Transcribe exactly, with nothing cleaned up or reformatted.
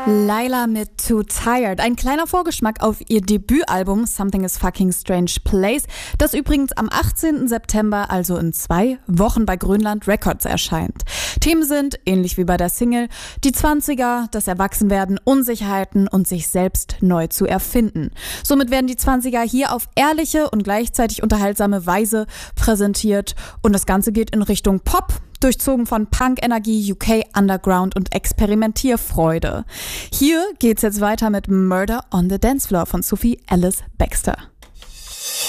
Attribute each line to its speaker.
Speaker 1: Laila mit Too Tired. Ein kleiner Vorgeschmack auf ihr Debütalbum Something is Fucking Strange Place, das übrigens am achtzehnten September, also in zwei Wochen bei Grönland Records erscheint. Themen sind, ähnlich wie bei der Single, die Zwanziger, das Erwachsenwerden, Unsicherheiten und sich selbst neu zu erfinden. Somit werden die Zwanziger hier auf ehrliche und gleichzeitig unterhaltsame Weise präsentiert und das Ganze geht in Richtung Pop, durchzogen von Punk-Energie, U K Underground und Experimentierfreude. Hier geht's jetzt weiter mit Murder on the Dance Floor von Sophie Ellis-Bextor.